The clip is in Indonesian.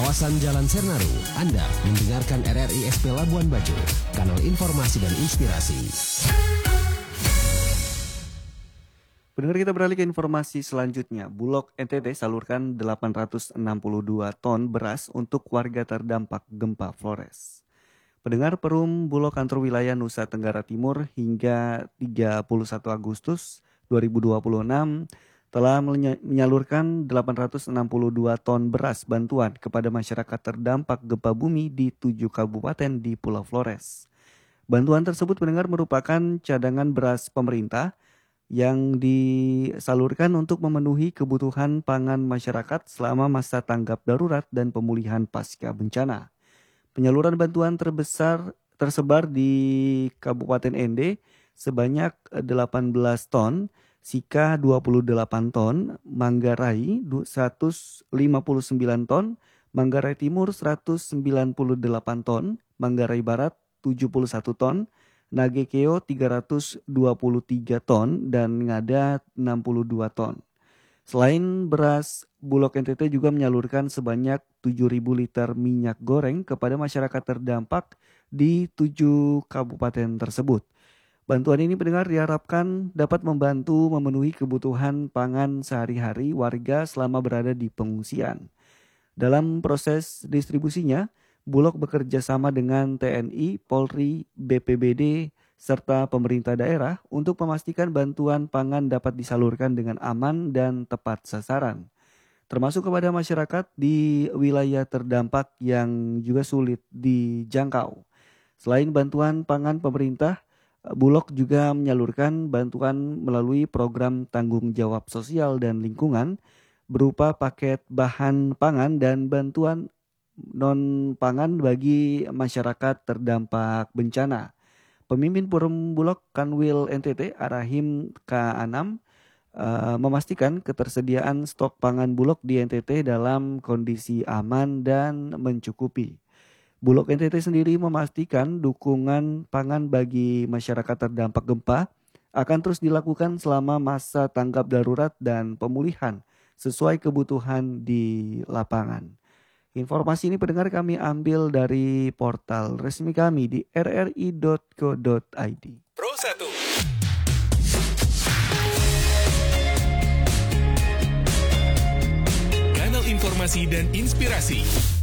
kawasan Jalan Sernaru, Anda mendengarkan RRI SP Labuan Bajo, kanal informasi dan inspirasi. Pendengar, kita beralih ke informasi selanjutnya. Bulog NTT salurkan 862 ton beras untuk warga terdampak gempa Flores. Pendengar, Perum Bulog Kantor Wilayah Nusa Tenggara Timur hingga 31 Agustus 2026 telah menyalurkan 862 ton beras bantuan kepada masyarakat terdampak gempa bumi di 7 kabupaten di Pulau Flores. Bantuan tersebut, pendengar, merupakan cadangan beras pemerintah yang disalurkan untuk memenuhi kebutuhan pangan masyarakat selama masa tanggap darurat dan pemulihan pasca bencana. Penyaluran bantuan tersebar di Kabupaten Ende sebanyak 18 ton, Sika 28 ton, Manggarai 159 ton, Manggarai Timur 198 ton, Manggarai Barat 71 ton, Nagekeo 323 ton, dan Ngada 62 ton. Selain beras, Bulog NTT juga menyalurkan sebanyak 7.000 liter minyak goreng kepada masyarakat terdampak di 7 kabupaten tersebut. Bantuan ini, pendengar, diharapkan dapat membantu memenuhi kebutuhan pangan sehari-hari warga selama berada di pengungsian. Dalam proses distribusinya, Bulog bekerja sama dengan TNI, Polri, BPBD, serta pemerintah daerah untuk memastikan bantuan pangan dapat disalurkan dengan aman dan tepat sasaran, termasuk kepada masyarakat di wilayah terdampak yang juga sulit dijangkau. Selain bantuan pangan pemerintah, Bulog juga menyalurkan bantuan melalui program tanggung jawab sosial dan lingkungan berupa paket bahan pangan dan bantuan non-pangan bagi masyarakat terdampak bencana. Pemimpin Perum Bulog Kanwil NTT, Arahim K6, memastikan ketersediaan stok pangan Bulog di NTT dalam kondisi aman dan mencukupi. Bulog NTT sendiri memastikan dukungan pangan bagi masyarakat terdampak gempa akan terus dilakukan selama masa tanggap darurat dan pemulihan sesuai kebutuhan di lapangan. Informasi ini, pendengar, kami ambil dari portal resmi kami di rri.co.id. Pro 1. Kanal informasi dan inspirasi.